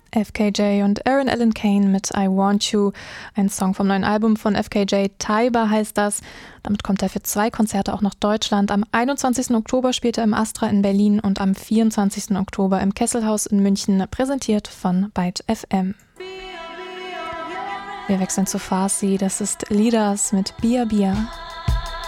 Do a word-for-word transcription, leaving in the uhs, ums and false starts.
F K J und Aaron Allen Kane mit I Want You, ein Song vom neuen Album von F K J, Taiba heißt das. Damit kommt er für zwei Konzerte auch nach Deutschland. Am einundzwanzigsten Oktober spielt er im Astra in Berlin und am vierundzwanzigsten Oktober im Kesselhaus in München, präsentiert von Byte F M. Wir wechseln zu Farsi, das ist Leaders mit Bia Bia.